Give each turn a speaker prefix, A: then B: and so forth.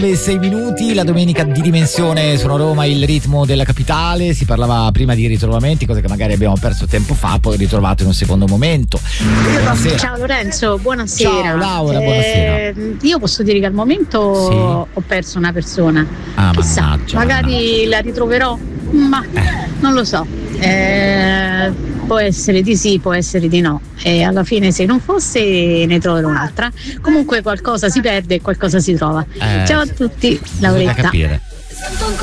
A: 6 minuti, la domenica di Dimensione sono Roma, il ritmo della capitale. Si parlava prima di ritrovamenti, cose che magari abbiamo perso tempo fa, poi ritrovato in un secondo momento. Buonasera.
B: Ciao Lorenzo, buonasera.
A: Ciao Laura, buonasera.
B: Io posso dire che al momento
A: Sì.
B: ho perso una persona. Chissà,
A: mannaggia,
B: magari la ritroverò, ma non lo so. Può essere di sì, può essere di no. E alla fine, se non fosse, ne troverò un'altra. Comunque qualcosa si perde e qualcosa si trova. Ciao a tutti,
A: Bisogna
B: Lauretta.
A: capire.